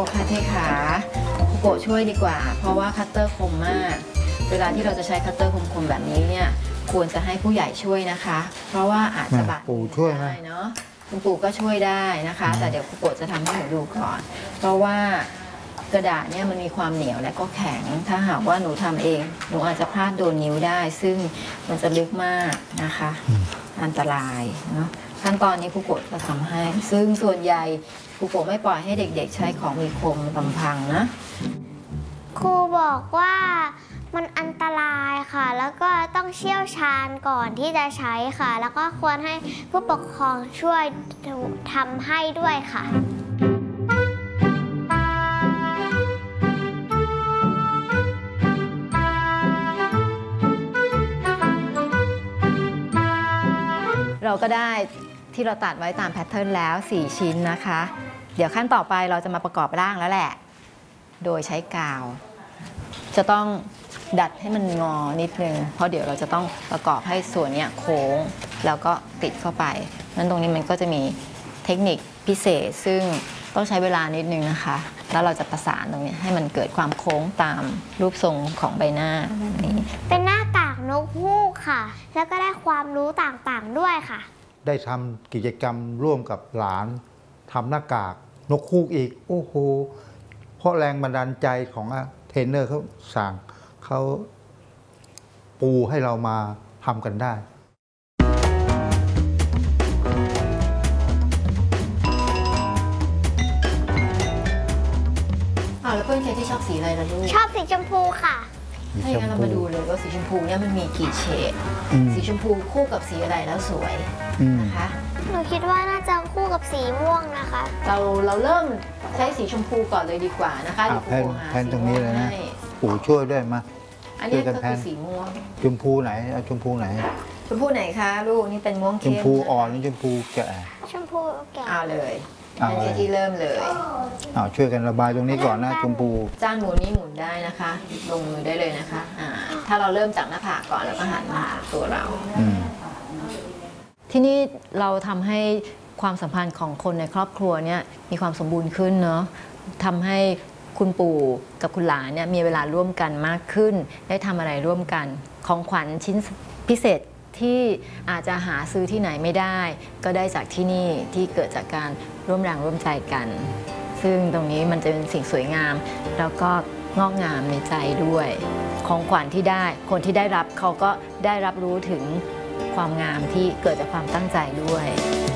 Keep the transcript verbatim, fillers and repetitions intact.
คาเทขาคุโกะช่วยดีกว่าเพราะว่าคัตเตอร์คมมากเวลาที่เราจะใช้คัตเตอร์คมๆแบบนี้เนี่ยควรจะให้ผู้ใหญ่ช่วยนะคะเพราะว่าอาจจะบาดปู่ช่วยได้เนาะคุณปู่ก็ช่วยได้นะคะแต่เดี๋ยวคุโกะจะทำให้หนูดูก่อนเพราะว่ากระดาษเนี่ยมันมีความเหนียวและก็แข็งถ้าหากว่าหนูทำเองหนูอาจจะพลาดโดนนิ้วได้ซึ่งมันจะลึกมากนะคะอันตรายเนาะขั้นตอนนี้คุโกะจะทำให้ซึ่งส่วนใหญ่คุโกะไม่ปล่อยให้เด็กๆใช้ของมีคมลำพังนะครูบอกว่ามันอันตรายค่ะแล้วก็ต้องเชี่ยวชาญก่อนที่จะใช้ค่ะแล้วก็ควรให้ผู้ปกครองช่วยทำให้ด้วยค่ะเราก็ได้ที่เราตัดไว้ตามแพทเทิร์นแล้วสี่ชิ้นนะคะเดี๋ยวขั้นต่อไปเราจะมาประกอบร่างแล้วแหละโดยใช้กาวจะต้องดัดให้มันงอนิดนึงเพราะเดี๋ยวเราจะต้องประกอบให้ส่วนนี้โค้งแล้วก็ติดเข้าไปนั้นตรงนี้มันก็จะมีเทคนิคพิเศษซึ่งต้องใช้เวลานิดนึงนะคะแล้วเราจะประสานตรงนี้ให้มันเกิดความโค้งตามรูปทรงของใบหน้าแบบนี้เป็นหน้ากากนกฮูกค่ะแล้วก็ได้ความรู้ต่างๆด้วยค่ะได้ทำกิจกรรมร่วมกับหลานทำหน้ากากนกฮูกอีกโอ้โหเพราะแรงบันดาลใจของเทรนเนอร์เขาสั่งเขาปูให้เรามาทำกันได้อ้าวแล้วเพื่อนเคที่ชอบสีอะไรล่ะลูกชอบสีชมพูค่ะถ้าอย่างนั้นเรามาดูเลยว่าสีชมพูเนี่ยมันมีกี่เฉดสีชมพูคู่กับสีอะไรแล้วสวยนะคะหนูคิดว่าน่าจะคู่กับสีม่วงนะคะเราเราเริ่มใช้สีชมพูก่อนเลยดีกว่านะคะแพนแพนตรงนี้เลยนะปู่ช่วยด้วยมาอันนี้ก็คือสีม่วงชมพูไหนเอาชมพูไหนชมพูไหนคะลูกนี่เป็นม่วงเข้มชมพูอ่อนนี่ชมพูแก่ชมพูแก่เอาเลยเอาเลยที่เริ่มเลยเอาช่วยกันระบายตรงนี้ก่อนนะชมพูจานหมุนนี้หมุนได้นะคะลงมือได้เลยนะคะอ่าถ้าเราเริ่มจากหน้าผากก่อนแล้วก็หันมาตัวเราที่นี่เราทำให้ความสัมพันธ์ของคนในครอบครัวเนี่ยมีความสมบูรณ์ขึ้นเนาะทำให้คุณปู่กับคุณหลานเนี่ยมีเวลาร่วมกันมากขึ้นได้ทำอะไรร่วมกันของขวัญชิ้นพิเศษที่อาจจะหาซื้อที่ไหนไม่ได้ก็ได้จากที่นี่ที่เกิดจากการร่วมแรงร่วมใจกันซึ่งตรงนี้มันจะเป็นสิ่งสวยงามแล้วก็งอกงามในใจด้วยของขวัญที่ได้คนที่ได้รับเขาก็ได้รับรู้ถึงความงามที่เกิดจากความตั้งใจด้วย